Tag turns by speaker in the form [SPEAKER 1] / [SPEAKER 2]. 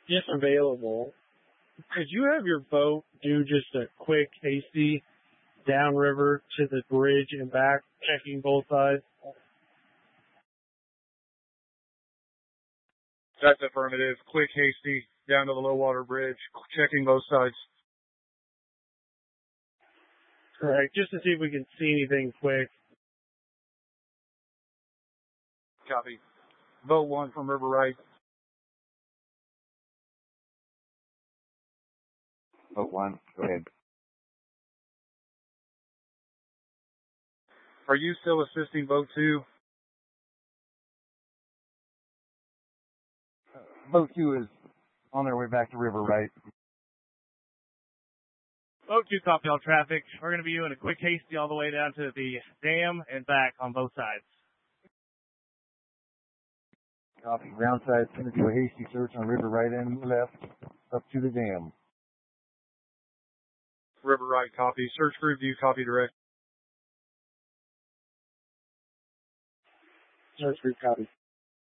[SPEAKER 1] if available, could you have your boat do just a quick, hasty downriver to the bridge and back, checking both sides?
[SPEAKER 2] That's affirmative. Quick, hasty, down to the low water bridge, checking both sides.
[SPEAKER 1] Correct. Just to see if we can see anything quick.
[SPEAKER 2] Copy. Boat 1 from River Right.
[SPEAKER 3] Boat 1, go ahead.
[SPEAKER 2] Are you still assisting Boat 2?
[SPEAKER 3] Boat 2 is on their way back to River Right.
[SPEAKER 4] Boat 2, copy all traffic. We're going to be doing a quick hasty all the way down to the dam and back on both sides.
[SPEAKER 3] Copy. Ground side, send it to a hasty search on River Right and left up to the dam.
[SPEAKER 2] River Right, copy. Search group view, copy direct.
[SPEAKER 1] Search group, copy.